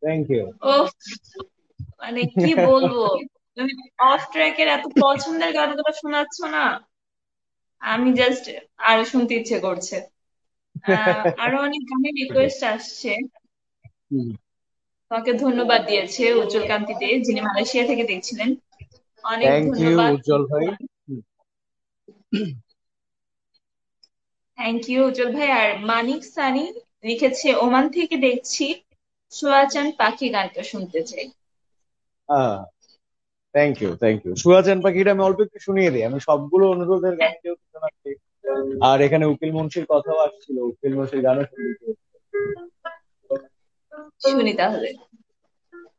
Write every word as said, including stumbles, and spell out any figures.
Thank you. ও, মানে কি বলবো, তুমি অফ ট্র্যাকের এত পছন্দের গানগুলো শোনাচ্ছ না, আমি জাস্ট আর শুনতে ইচ্ছে করছে। আহ আরো অনেক গানের রিকোয়েস্ট আসছে। তোমাকে ধন্যবাদ দিয়েছে উজ্জ্বল কান্তি দে, যিনি মালয়েশিয়া থেকে দেখছিলেন। অনেক থ্যাংক ইউ ধন্যবাদ। উজ্জ্বল ভাই। থ্যাংক ইউ উজ্জ্বল ভাই। আর মানিক সানি লিখেছে, ওমান থেকে দেখছি, সোয়াচান পাখি গানটা শুনতে চাই। আহ থ্যাংক ইউ, থ্যাংক ইউ। সুহাচান পাখিটা আমি অল্প একটু শুনিয়ে দিই, আমি সবগুলো অনুরোধের গান হ্যাঁ, কেউ শোনাচ্ছি। আর এখানে উকিল মুন্সির কথাও আসছিল, উকিল মুন্সির গানও শুনতে। শুনি তাহলে।